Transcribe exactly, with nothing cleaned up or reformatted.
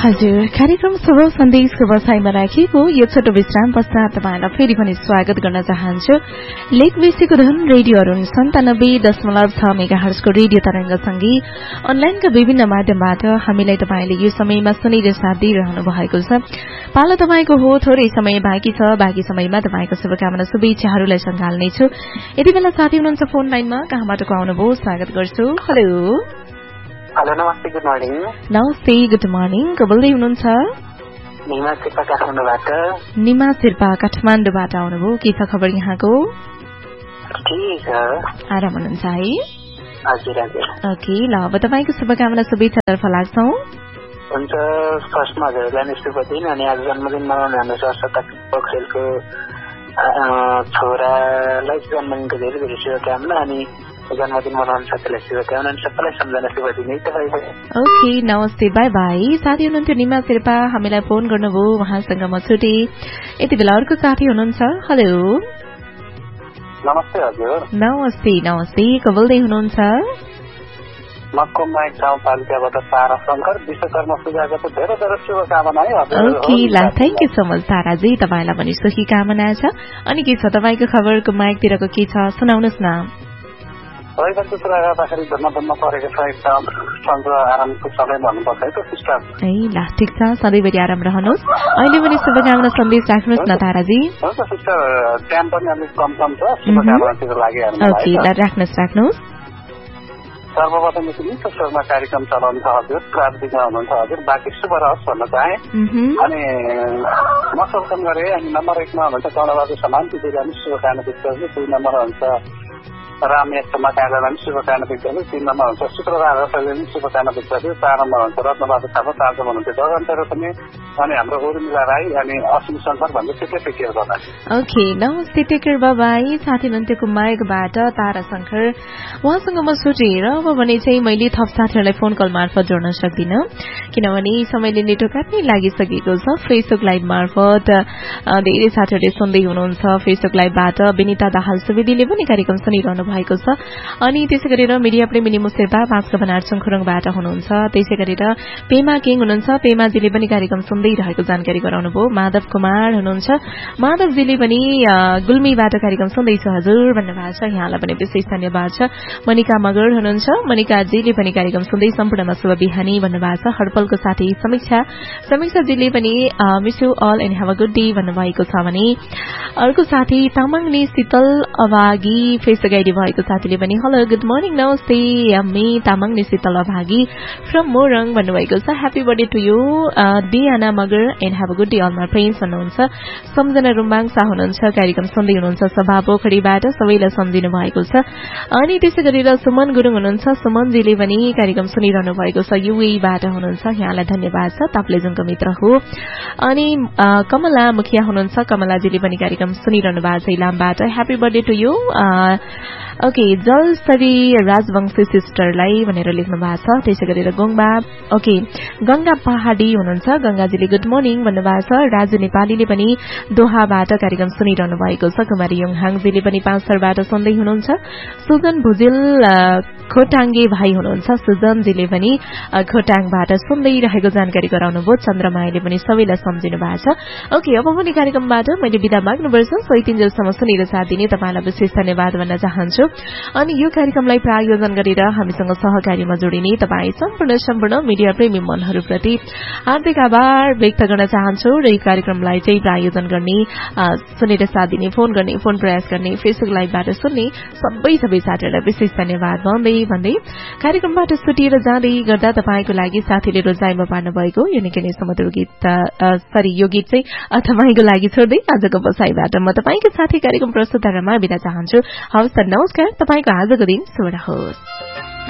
हजुर, कार्यक्रम शुभ सन्देशको बसाइमा राखिएको यो छोटो विश्राम पश्चात तपाईँलाई फेरि पनि स्वागत गर्न चाहन्छु। लेक बेसीको धन रेडियो अरुण सन्तानब्बे दशमलव छ मेगाहर्जको रेडियो तरंगसँगै अनलाइनका विभिन्न माध्यमबाट हामीलाई तपाईँले यो समयमा सुनेर साथ दिइरहनु भएको छ। पालो तपाईँको हो, थोरै समय बाँकी छ। बाँकी समयमा तपाईँको शुभकामना शुभेच्छाहरूलाई संगाल्नेछु। यति बेला साथी हुनुहुन्छ फोन लाइनमा, कहाँबाट को आउनुभयो स्वागत गर्छु। हेलो हेलो, नमस्ते, गुड मर्निङ। नमस्ते, गुड मर्निङ। को बोल्दै हुनुहुन्छ? निमा शेर्पा काठमाडौँबाट। निमा शेर्पा काठमाडौँबाट आउनुभयो। के छ खबर यहाँको? ठिक छ। आराम हुनुहुन्छ है? हजुर हजुर। ओके, ल अब तपाईँको शुभकामना शुभेच्छातर्फ लाग्छौँ। हुन्छ। फर्स्टमा हजुरलाई नै शुभ दिन अनि आज जन्मदिन मनाउने हाम्रो सरस्वती पोखरेलको छोरालाई जन्मदिनको धेरै धेरै शुभकामना अनि जन्मदिन मनाउन सबैलाई शुभकामना अनि सबैलाई सम्झना शुभ दिन है तपाईँलाई। ओके, नमस्ते, बाई बाई। साथी हुनुहुन्थ्यो निमा शेर्पा, हामीलाई फोन गर्नुभयो, उहाँसँग म छुटे। यति बेला अर्को साथी हुनुहुन्छ। हेलो नमस्ते। हजुर नमस्ते। नमस्ते, को बोल्दै हुनुहुन्छ? मक्कुमाई गाउँपालिकाबाट तारा शङ्कर। विश्वकर्मा पूजाको त धेरै धेरै शुभकामना है हजुर। ओके, ला thank you so much Taraji, तपाईँलाई पनि सुखी कामना छ। अनि के छ तपाईँको खबरको माइकतिरको के छ सुनाउनुहोस् न। रविवारको कुरा गर्दाखेरि धर्म धर्म परेको छ, एकदम सन्चो आरामको समय भन्नुपर्छ है त सिस्टर। है ला, ठिक छ, सधैँभरि आराम रहनुहोस्। अहिले पनि शुभकामना सन्देश राख्नुहोस् न ताराजी। हुन्छ सिस्टर, टाइम पनि अलिक कम कम छ, शुभकामनातिर लागि। ओके, ल राख्नुहोस् राख्नुहोस्। सर्वप्रथम निश्चित स्वरमा कार्यक्रम चलाउनुहुन्छ हजुर, प्राविधिकमा हुनुहुन्छ हजुर, बाँकी शुभ रहोस् भन्न चाहे। अनि म सल्कन गरेँ अनि नम्बर एकमा हुनुहुन्छ कर्णबाबु समान दिदीलाई शुभकामना दिन्छु। दुई नम्बर हुन्छ राम यस्तोमा कार्यलाई पनि शुभकामना दिन्छु। तीन नम्बर हुन्छ शुक्रबार रसले पनि शुभकामना दिन्छु। चार नम्बर हुन्छ रत्नबहादुर थापा, पाँच नम्बर हुनुहुन्छ गगन्तर पनि, अनि हाम्रो उर्मिला राई अनि अश्विन शङ्कर भन्दै टेके टेकेर बाबा। ओके, नमस्ते टेकेर बाबाई। साथी हुनुहुन्थ्यो मार्गबाट तारा शङ्कर, उहाँसँग म सोचेर अब भने चाहिँ मैले थप साथीहरूलाई फोन कल मार्फत जोड्न सक्दिनँ, किनभने समयले नेटो काट्नै लागिसकेको छ। फेसबुक लाइभ मार्फत धेरै साथीहरूले सुन्दै हुनुहुन्छ। फेसबुक लाइभबाट विनिता दाहाल सुवेदीले पनि कार्यक्रम सुनिरहनु भएको छ। अनि त्यसै गरेर मिडिया प्रेमी निमु शेर्पा पाँचका बनार चङखुरङबाट हुनुहुन्छ। त्यसै गरेर पेमा किङ हुनुहुन्छ, पेमाजीले पनि कार्यक्रम सुन्दै रहेको जानकारी गराउनुभयो। माधव कुमार हुनुहुन्छ, माधवजीले पनि गुल्मीबाट कार्यक्रम सुन्दैछ हजुर भन्नुभएको छ, यहाँलाई पनि विशेष धन्यवाद छ। मनिका मगर हुनुहुन्छ, मनिकाजीले पनि कार्यक्रम सुन्दै सम्पूर्णमा शुभ बिहानी भन्नुभएको छ। हडपलको साथी समीक्षा, समीक्षाजीले पनि miss you all and have a good day भन्नुभएको छ भने अर्को साथी तामाङले शीतल अभागी फेसबुक आइडी भएको साथीले पनि हेलो गुड मर्निङ नमस्ते मी तामाङले शीतल अभागी फ्रम मोरङ भन्नुभएको छ। Happy birthday to you Diana Magar and have a good day all my friends भन्नुहुन्छ। सम्झना रुम्बाङ शाह हुनुहुन्छ, कार्यक्रम सुन्दै हुनुहुन्छ सभा पोखरीबाट, सबैलाई सम्झिनु भएको छ। अनि त्यसै गरेर सुमन गुरुङ हुनुहुन्छ, सुमनजीले पनि कार्यक्रम सुनिरहनु भएको छ, युएबाट हुनुहुन्छ, यहाँलाई धन्यवाद छ, ताप्लेजुङको मित्र हो। अनि कमला मुखिया हुनुहुन्छ, कमलाजीले पनि कार्यक्रम सुनिरहनु भएको छ इलामबाट, happy birthday to you. Okay, जलसरी Rajbanshi सिस्टरलाई भनेर लेख्नु भएको छ। त्यसै गरेर गंगा ओके गंगा पहाडी हुनुहुन्छ, गंगाजीले गुड मर्निङ भन्नुभएको छ। राजु नेपालीले पनि दोहाबाट कार्यक्रम सुनिरहनु भएको छ। कुमारी योङहाङजीले पनि पाँचसरबाट सुन्दै हुनुहुन्छ। सुजन भुजेल खोटाङ्गे भाइ हुनुहुन्छ, सुजनजीले पनि खोटाङबाट सुन्दै रहेको जानकारी गराउनुभयो। चन्द्रमायाले पनि सबैलाई सम्झिनु भएको छ। ओके, अब पनि कार्यक्रमबाट मैले बिदा माग्नुपर्छ। सोही तिनजेलसम्म सुनेर साथ दिने तपाईँलाई विशेष धन्यवाद भन्न चाहन्छु। अनि यो कार्यक्रमलाई प्रायोजन गरेर हामीसँग सहकारीमा जोडिने तपाईँ सम्पूर्ण सम्पूर्ण मिडिया प्रेमी मनहरूप्रति हार्दिक आभार व्यक्त गर्न चाहन्छु। र यो कार्यक्रमलाई चाहिँ प्रायोजन गर्ने, सुनेर साथ दिने, फोन गर्ने, फोन प्रयास गर्ने, फेसबुक लाइभबाट सुन्ने सबै सबै साथीहरूलाई विशेष धन्यवाद भन्दै भन्दै कार्यक्रमबाट छुटिएर जाँदै गर्दा तपाईँको लागि साथीले रोजाइमा पार्नु भएको यो निकै नै सुमधुर गीत सरी यो गीत चाहिँ तपाईँको लागि छोड्दै आजको बसाइबाट म तपाईँको साथी कार्यक्रम प्रस्तुतरमा बिदा चाहन्छु। हवस् त, नमस्कार, तपाईँको आजको दिन शुभ रहोस्।